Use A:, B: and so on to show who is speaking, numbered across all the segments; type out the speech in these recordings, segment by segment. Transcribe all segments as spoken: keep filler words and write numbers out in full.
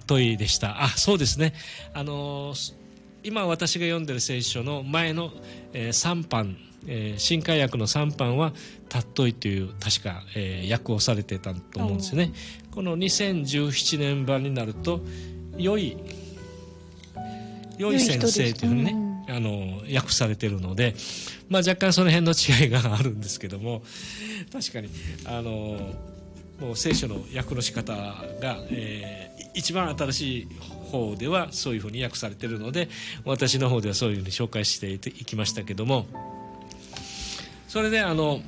A: 例えでした。あ、そうですね。あのー、今私が読んでる聖書の前の、えー、さんばん、えー、新海訳のさんばんは例えという確か、えー、訳をされてたと思うんですよね。このにせんじゅうななねん版になると良い良い先生というふうにね、うん、あの訳されているので、まあ、若干その辺の違いがあるんですけども、確かにあのもう聖書の訳の仕方が、えー、一番新しい方ではそういうふうに訳されているので、私の方ではそういうふうに紹介していきましたけども、それであの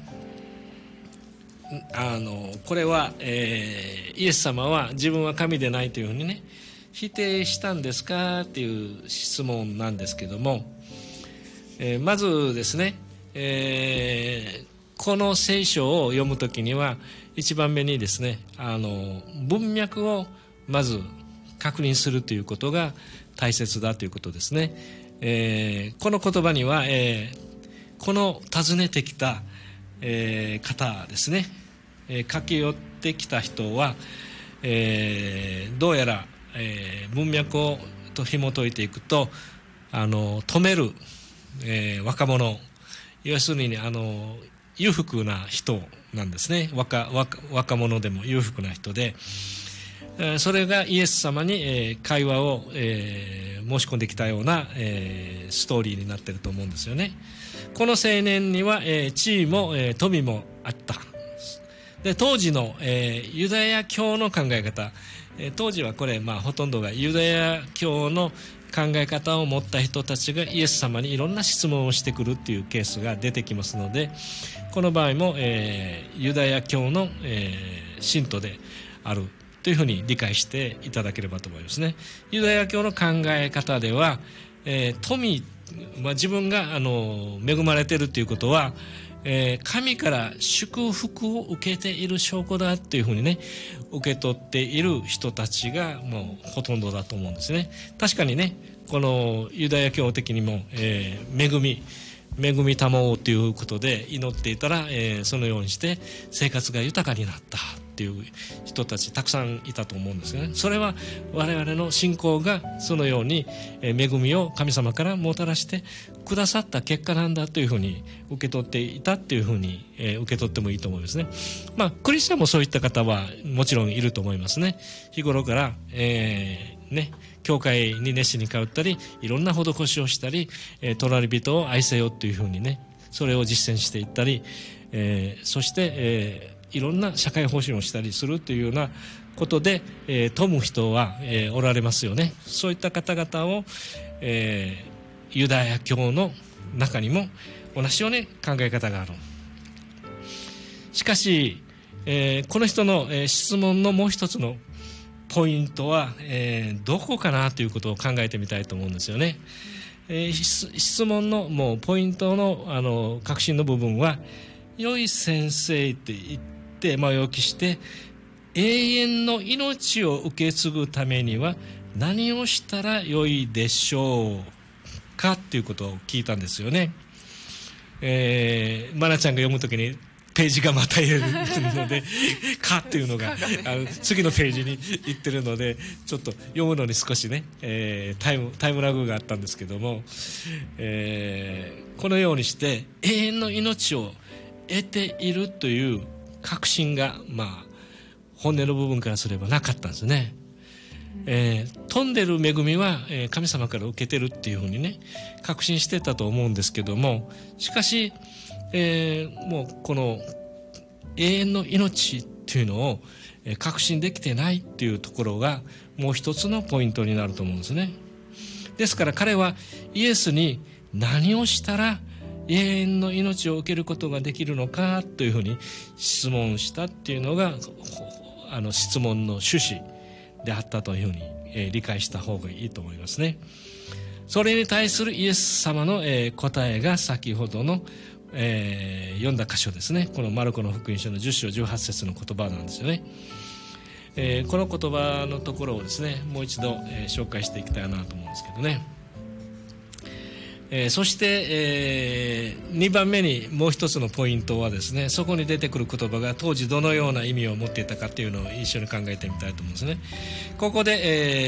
A: あのこれは、えー、イエス様は自分は神でないというふうにね否定したんですかっていう質問なんですけども、えー、まずですね、えー、この聖書を読むときには一番目にですね、あの文脈をまず確認するということが大切だということですね。えー、この言葉には、えー、この訪ねてきた、えー、方ですね、えー、駆け寄ってきた人は、えー、どうやらえー、文脈をと紐解いていくと、あの止める、えー、若者、要するにあの裕福な人なんですね。 若, 若, 若者でも裕福な人で、えー、それがイエス様に、えー、会話を、えー、申し込んできたような、えー、ストーリーになっていると思うんですよね。この青年には、えー、地位も、えー、富もあった。で当時の、えー、ユダヤ教の考え方、当時はこれ、まあ、ほとんどがユダヤ教の考え方を持った人たちがイエス様にいろんな質問をしてくるっていうケースが出てきますので、この場合も、えー、ユダヤ教の、えー、信徒であるというふうに理解していただければと思いますね。ユダヤ教の考え方では、えー、富、まあ、自分があの恵まれているということは、えー、神から祝福を受けている証拠だというふうにね受け取っている人たちがもうほとんどだと思うんですね。確かにね、このユダヤ教的にも、えー、恵み恵みたまおうということで祈っていたら、えー、そのようにして生活が豊かになったっていう人たちたくさんいたと思うんですね。それは我々の信仰がそのように恵みを神様からもたらしてくださった結果なんだというふうに受け取っていたというふうに、えー、受け取ってもいいと思いますね。まあクリスチャンもそういった方はもちろんいると思いますね。日頃から、えー、ね教会に熱心に通ったりいろんな施しをしたり、えー、隣人を愛せよというふうにねそれを実践していったり、えー、そして、えーいろんな社会奉仕をしたりするというようなことで、えー、富む人は、えー、おられますよね。そういった方々を、えー、ユダヤ教の中にも同じような考え方がある。しかし、えー、この人の、えー、質問のもう一つのポイントは、えー、どこかなということを考えてみたいと思うんですよね。えー、質問のもうポイントの、あの核心の部分は良い先生って言って前置きして永遠の命を受け継ぐためには何をしたらよいでしょうかっていうことを聞いたんですよね。えー、マナちゃんが読むときにページがまた入れるのでかっていうのがあの次のページに行ってるのでちょっと読むのに少しね、えー、タイム、タイムラグがあったんですけども、えー、このようにして永遠の命を得ているという確信が、まあ、本音の部分からすればなかったんですね。えー、飛んでる恵みは、えー、神様から受けてるっていうふうにね確信してたと思うんですけども、しかし、えー、もうこの永遠の命っていうのを、えー、確信できてないっていうところがもう一つのポイントになると思うんですね。ですから彼はイエスに何をしたら永遠の命を受けることができるのかというふうに質問したっていうのがあの質問の趣旨であったというふうに、えー、理解した方がいいと思いますね。それに対するイエス様の、えー、答えが先ほどの、えー、読んだ箇所ですね。このマルコの福音書のじゅっ章じゅうはち節の言葉なんですよね。えー、この言葉のところをですねもう一度、えー、紹介していきたいなと思うんですけどね。えー、そして、えー、にばんめにもう一つのポイントはですね、そこに出てくる言葉が当時どのような意味を持っていたかというのを一緒に考えてみたいと思うんですね。ここで、えー